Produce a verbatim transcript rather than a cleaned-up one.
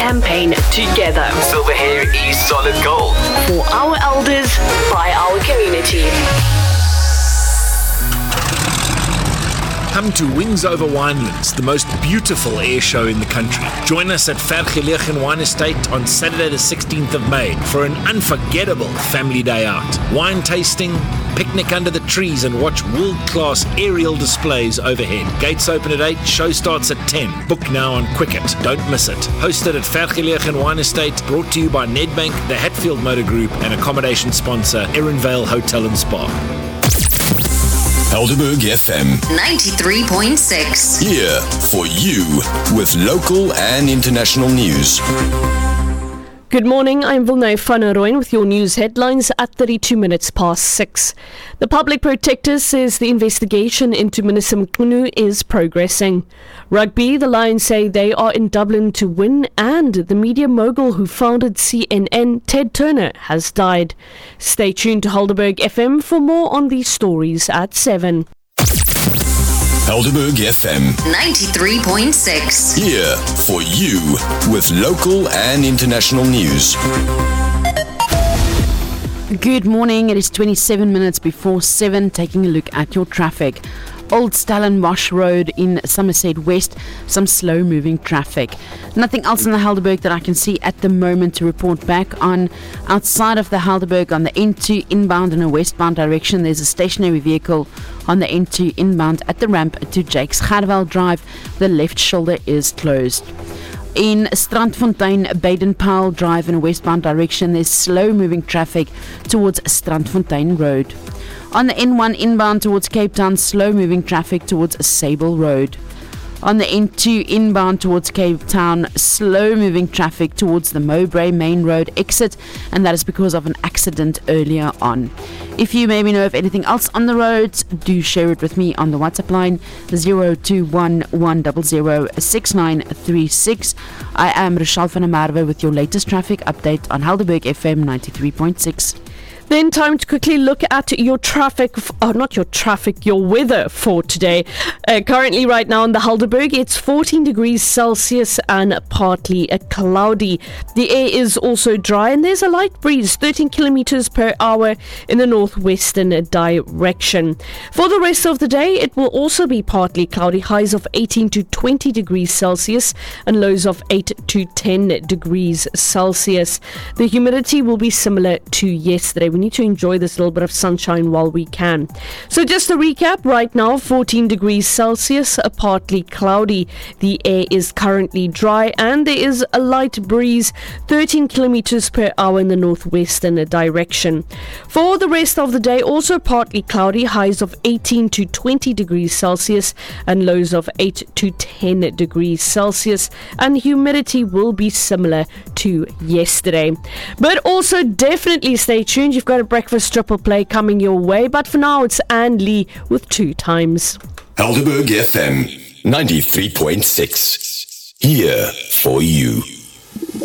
campaign together. Silver hair is solid gold. For our elders, by our community. Come to Wings Over Winelands, the most beautiful air show in the country. Join us at Vergelegen Wine Estate on Saturday the sixteenth of May for an unforgettable family day out. Wine tasting, picnic under the trees and watch world-class aerial displays overhead. Gates open at eight, show starts at ten. Book now on Quicket, don't miss it. Hosted at Vergelegen Wine Estate, brought to you by Nedbank, the Hatfield Motor Group and accommodation sponsor Erenvale Hotel and Spa. Helderberg F M ninety-three point six. Here for you with local and international news. Good morning, I'm Vilnay van Rooyen with your news headlines at thirty-two minutes past six. The Public Protector says the investigation into Minister Mchunu is progressing. Rugby, the Lions say they are in Dublin to win, and the media mogul who founded C N N, Ted Turner, has died. Stay tuned to Helderberg F M for more on these stories at seven. Helderberg F M ninety-three point six. Here for you with local and international news. Good morning. It is twenty-seven minutes before seven. Taking a look at your traffic. Old Stellenbosch Road in Somerset West, some slow-moving traffic. Nothing else in the Helderberg that I can see at the moment to report back on. Outside of the Helderberg on the N two inbound in a westbound direction, there's a stationary vehicle on the N two inbound at the ramp to Jakes Gerwel Drive. The left shoulder is closed. In Strandfontein, Baden-Powell Drive in a westbound direction, there's slow-moving traffic towards Strandfontein Road. On the N one inbound towards Cape Town, slow-moving traffic towards Sable Road. On the N two inbound towards Cape Town, slow-moving traffic towards the Mowbray Main Road exit, and that is because of an accident earlier on. If you maybe know of anything else on the roads, do share it with me on the WhatsApp line zero two one one zero zero six nine three six. I am Rochelle van der Merwe with your latest traffic update on Helderberg F M ninety-three point six. Then time to quickly look at your traffic, oh not your traffic, your weather for today. Uh, currently right now in the Helderberg, it's fourteen degrees Celsius and partly uh, cloudy. The air is also dry and there's a light breeze, thirteen kilometers per hour in the northwestern direction. For the rest of the day, it will also be partly cloudy, highs of eighteen to twenty degrees Celsius and lows of eight to ten degrees Celsius. The humidity will be similar to yesterday. We need to enjoy this little bit of sunshine while we can. So just to recap, right now fourteen degrees Celsius, a partly cloudy. The air is currently dry and there is a light breeze, thirteen kilometers per hour in the northwestern direction. For the rest of the day, also partly cloudy, highs of eighteen to twenty degrees Celsius and lows of eight to ten degrees Celsius, and humidity will be similar to yesterday. But also definitely stay tuned. You've got a breakfast triple play coming your way, but for now it's Anne Lee with Two Times. Helderberg F M ninety-three point six. Here for you.